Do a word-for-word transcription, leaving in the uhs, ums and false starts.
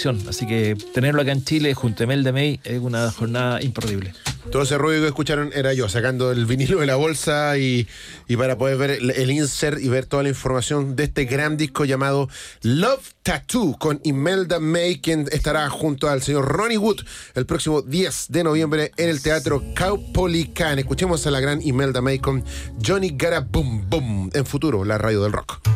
televisión. Así que tenerlo acá en Chile junto a Imelda May es una jornada imperdible. Todo ese ruido que escucharon era yo sacando el vinilo de la bolsa y, y para poder ver el, el insert y ver toda la información de este gran disco llamado Love Tattoo con Imelda May, quien estará junto al señor Ronnie Wood el próximo diez de noviembre en el Teatro Caupolicán. Escuchemos a la gran Imelda May con Johnny Gotta Boom Boom en Futuro, la radio del rock.